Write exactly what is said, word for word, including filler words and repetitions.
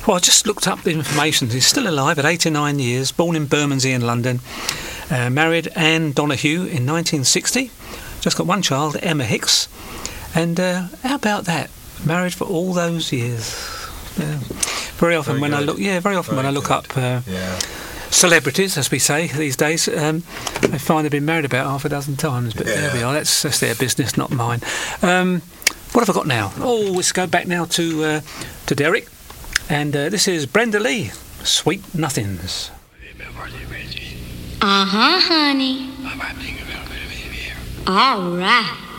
Well, I just looked up the information. He's still alive at eighty-nine years, born in Bermondsey in London, uh, married Anne Donahue in nineteen sixty, just got one child, Emma Hicks, and uh, how about that? Married for all those years. Yeah. Very often very when good. I look, yeah, very often very when I look good. up uh, yeah. celebrities, as we say these days, um, I find they've been married about half a dozen times. But Yeah. there we are. That's, that's their business, not mine. Um, what have I got now? Oh, let's go back now to uh, to Derek, and uh, this is Brenda Lee, Sweet Nothings. Uh huh, honey. All right.